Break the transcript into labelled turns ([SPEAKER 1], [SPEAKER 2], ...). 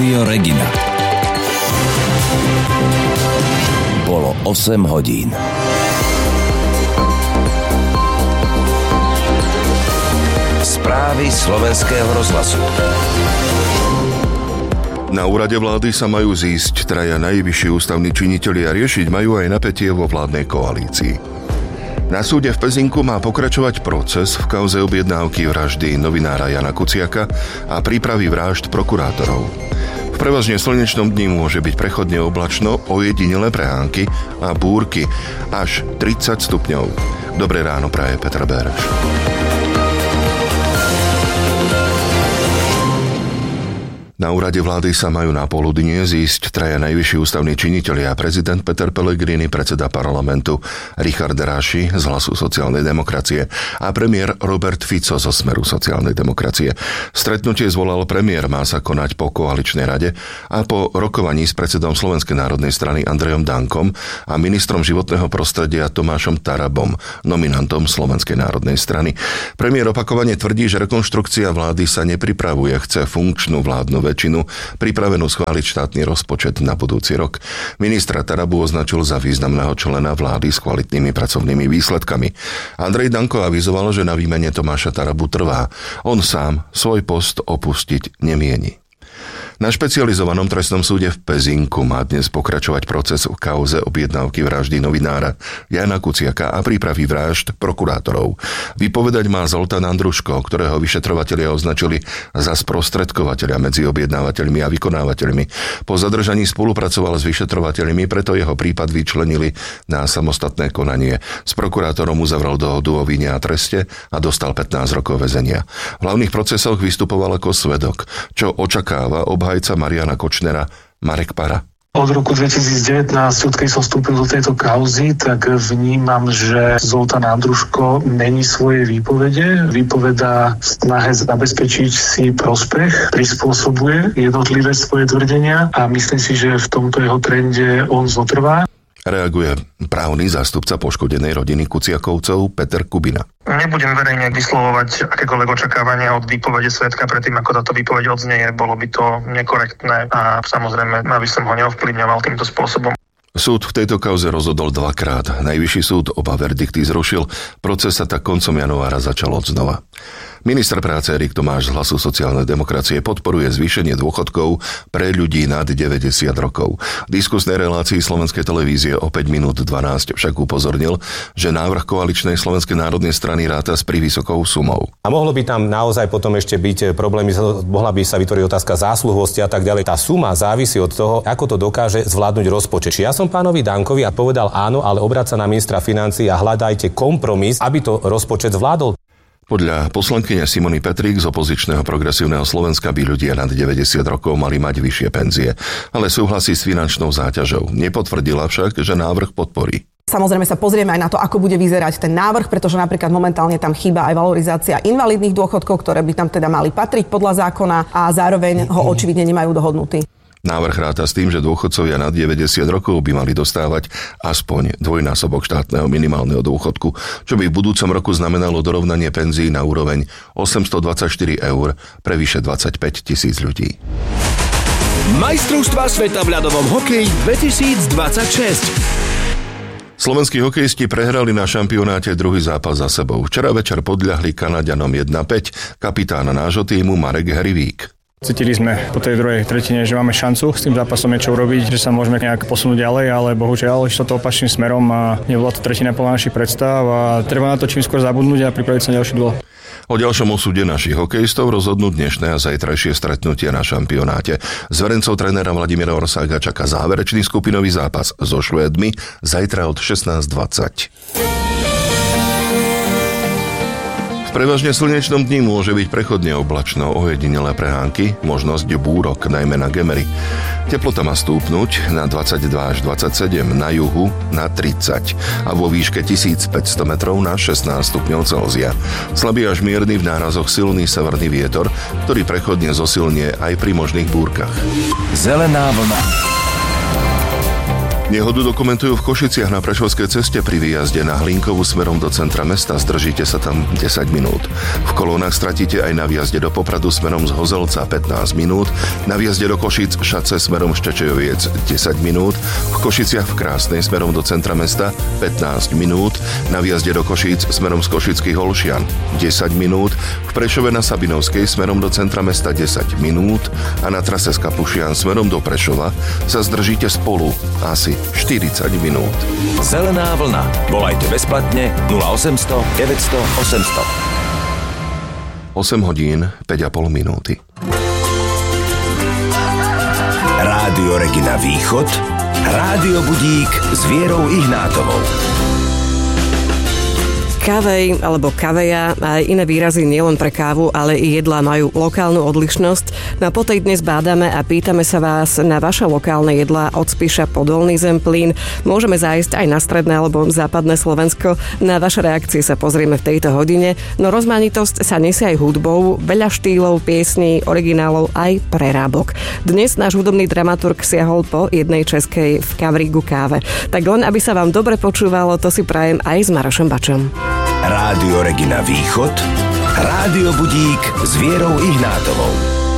[SPEAKER 1] Rádio Regina. Bolo 8 hodín. Správy slovenského rozhlasu.
[SPEAKER 2] Na úrade vlády sa majú zísť traja najvyšší ústavní činitelia a riešiť majú aj napätie vo vládnej koalícii. Na súde v Pezinku má pokračovať proces v kauze objednávky vraždy novinára Jana Kuciaka a prípravy vražd prokurátorov. V prevažne slnečnom dni môže byť prechodne oblačno, ojedinelé prehánky a búrky až 30 stupňov. Dobré ráno praje Peter Béreš. Na úrade vlády sa majú na poludnie zísť traja najvyšší ústavní činitelia: prezident Peter Pellegrini, predseda parlamentu Richard Raši z Hlasu sociálnej demokracie a premiér Robert Fico zo Smeru sociálnej demokracie. Stretnutie zvolal premiér, má sa konať po koaličnej rade a po rokovaní s predsedom Slovenskej národnej strany Andrejom Dankom a ministrom životného prostredia Tomášom Tarabom, nominantom Slovenskej národnej strany. Premiér opakovane tvrdí, že rekonštrukcia vlády sa nepripravuje, chce funkčnú vládnu väčšinu, pripravenú schváliť štátny rozpočet na budúci rok. Ministra Tarabu označil za významného člena vlády s kvalitnými pracovnými výsledkami. Andrej Danko avizoval, že na výmene Tomáša Tarabu trvá. On sám svoj post opustiť nemieni. Na špecializovanom trestnom súde v Pezinku má dnes pokračovať proces v kauze objednávky vraždy novinára Jana Kuciaka a prípravy vražd prokurátorov. Vypovedať má Zoltán Andruško, ktorého vyšetrovatelia označili za sprostredkovateľa medzi objednávateľmi a vykonávateľmi. Po zadržaní spolupracoval s vyšetrovateľmi, preto jeho prípad vyčlenili na samostatné konanie. S prokurátorom uzavrel dohodu o vine a treste a dostal 15 rokov väzenia. V hlavných procesoch vystupoval ako svedok, čo očakáva obhajca Mariana Kočnera Marek Para.
[SPEAKER 3] Od roku 2019, odkedy som vstúpil do tejto kauzy, tak vnímam, že Zoltán Andruško mení svoje výpovede. Vypovedá v snahe zabezpečiť si prospech, prispôsobuje jednotlivé svoje tvrdenia a myslím si, že v tomto jeho trende on zotrvá.
[SPEAKER 2] Reaguje právny zástupca poškodenej rodiny Kuciakovcov Peter Kubina.
[SPEAKER 4] Nebudem verejne vyslovovať akékoľvek očakávania od výpovede svedka predtým, ako táto výpoveď odznieje. Bolo by to nekorektné a samozrejme, aby som ho neovplyvňoval týmto spôsobom.
[SPEAKER 2] Súd v tejto kauze rozhodol dvakrát. Najvyšší súd oba verdikty zrušil. Proces sa tak koncom januára začal odznova. Minister práce Erik Tomáš z Hlasu sociálnej demokracie podporuje zvýšenie dôchodkov pre ľudí nad 90 rokov. V diskusnej relácii Slovenskej televízie o 5 minút 12 však upozornil, že návrh koaličnej Slovenskej národnej strany ráta s prívysokou sumou.
[SPEAKER 5] A mohlo by tam naozaj potom ešte byť problémy, mohla by sa vytvoriť otázka zásluhosti a tak ďalej. Tá suma závisí od toho, ako to dokáže zvládnuť rozpočet. Ja som pánovi Dankovi a povedal áno, ale obráť sa na ministra financií a hľadajte kompromis, aby to rozpočet zvládol.
[SPEAKER 2] Podľa poslankyne Simony Petrík z opozičného Progresívneho Slovenska by ľudia nad 90 rokov mali mať vyššie penzie, ale súhlasí s finančnou záťažou. Nepotvrdila však, že návrh podporí.
[SPEAKER 6] Samozrejme sa pozrieme aj na to, ako bude vyzerať ten návrh, pretože napríklad momentálne tam chýba aj valorizácia invalidných dôchodkov, ktoré by tam teda mali patriť podľa zákona a zároveň ho očividne nemajú dohodnutý.
[SPEAKER 2] Návrh ráta s tým, že dôchodcovia nad 90 rokov by mali dostávať aspoň dvojnásobok štátneho minimálneho dôchodku, čo by v budúcom roku znamenalo dorovnanie penzií na úroveň 824 eur pre vyše 25 000 ľudí.
[SPEAKER 1] Majstrovstvá sveta v ľadovom hokeji 2026.
[SPEAKER 2] Slovenskí hokejisti prehrali na šampionáte druhý zápas za sebou. Včera večer podľahli Kanaďanom 1-5, kapitán nášho týmu Marek Herivík.
[SPEAKER 7] Cítili sme po tej druhej tretine, že máme šancu s tým zápasom niečo urobiť, že sa môžeme nejak posunúť ďalej, ale bohužiaľ išlo to opačným smerom a nebola to tretina podľa našich predstav a treba na to čím skôr zabudnúť a pripraviť sa na ďalší duel.
[SPEAKER 2] O ďalšom osude našich hokejistov rozhodnú dnešné a zajtrajšie stretnutie na šampionáte. Zverencov trénera Vladimíra Orsága čaká záverečný skupinový zápas so Švédmi zajtra od 16:20. V prevažne slnečnom dni môže byť prechodne oblačno, ojedinelé prehánky, možnosť búrok, najmä na Gemery. Teplota má stúpnuť na 22 až 27, na juhu na 30 a vo výške 1500 metrov na 16 stupňov Celzia. Slabý až mierny v nárazoch silný severný vietor, ktorý prechodne zosilnie aj pri možných búrkach.
[SPEAKER 1] Zelená vlna.
[SPEAKER 2] Nehodu dokumentujú v Košiciach na Prešovskej ceste pri výjazde na Hlinkovú smerom do centra mesta. Zdržíte sa tam 10 minút. V kolónach stratíte aj na výjazde do Popradu smerom z Hozelca 15 minút, na výjazde do Košíc Šace smerom Štečejoviec 10 minút, v Košiciach v Krásnej smerom do centra mesta 15 minút, na výjazde do Košíc smerom z Košických Holšian 10 minút, v Prešove na Sabinovskej smerom do centra mesta 10 minút a na trase z Kapušian smerom do Prešova sa zdržíte spolu asi 40 minút.
[SPEAKER 1] Zelená vlna. Volajte bezplatne 0800 900 800.
[SPEAKER 2] 8 hodín 5,5 minúty.
[SPEAKER 1] Rádio Regina Východ. Rádio Budík s Vierou Ihnátovou.
[SPEAKER 8] Kavej alebo kaveja a aj iné výrazy nielen pre kávu, ale i jedlá majú lokálnu odlišnosť. No a po tej dnes bádame a pýtame sa vás na vaše lokálne jedlá od Spiša po Dolný Zemplín. Môžeme zájsť aj na stredné alebo západné Slovensko. Na vaše reakcie sa pozrieme v tejto hodine. No rozmanitosť sa nesie aj hudbou, veľa štýlov, piesní, originálov aj prerábok. Dnes náš hudobný dramaturg siahol po jednej českej v Kavrígu káve. Tak len aby sa vám dobre počúvalo, to si prajem aj s Marošom Bačom.
[SPEAKER 1] Rádio Regina Východ. Rádio Budík s Vierou Ihnátovou.